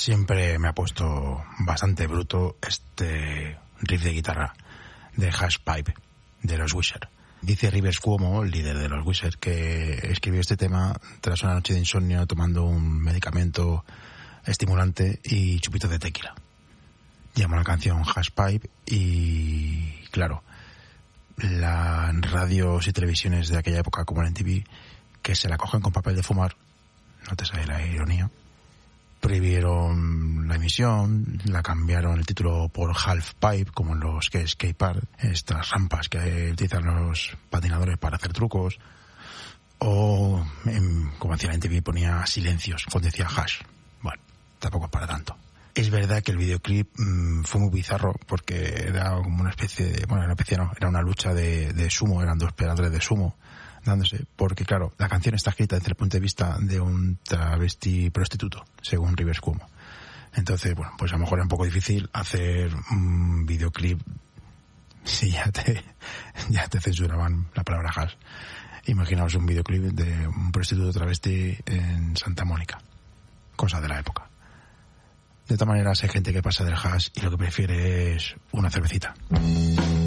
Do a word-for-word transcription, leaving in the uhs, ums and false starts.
Siempre me ha puesto bastante bruto este riff de guitarra de Hash Pipe de los Wizard. Dice Rivers Cuomo, el líder de los Wizard, que escribió este tema tras una noche de insomnio tomando un medicamento estimulante y chupitos de tequila. Llamó la canción Hash Pipe y, claro, las radios y televisiones de aquella época como la M T V, que se la cogen con papel de fumar, no te sale la ironía, prohibieron la emisión, la cambiaron el título por Half Pipe, como en los que skate park, estas rampas que utilizan los patinadores para hacer trucos, o en, como decía la M T V, ponía silencios cuando decía hash. Bueno, tampoco es para tanto. Es verdad que el videoclip mmm, fue muy bizarro porque era como una especie de, bueno, una especie no, era una lucha de, de sumo, eran dos peleadores de sumo dándose, porque claro, la canción está escrita desde el punto de vista de un travesti prostituto, según Rivers Cuomo. Entonces, bueno, pues a lo mejor es un poco difícil hacer un videoclip si ya te, ya te censuraban la palabra hash. Imaginaos un videoclip de un prostituto travesti en Santa Mónica, cosa de la época. De todas maneras, hay gente que pasa del hash y lo que prefiere es una cervecita.